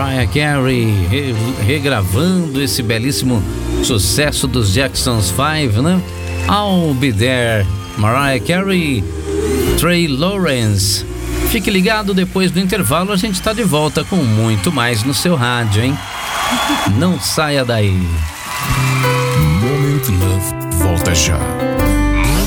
Mariah Carey regravando esse belíssimo sucesso dos Jackson 5, né? I'll Be There, Mariah Carey, Trey Lawrence. Fique ligado, depois do intervalo a gente tá de volta com muito mais no seu rádio, hein? Não saia daí. Moment Love volta já.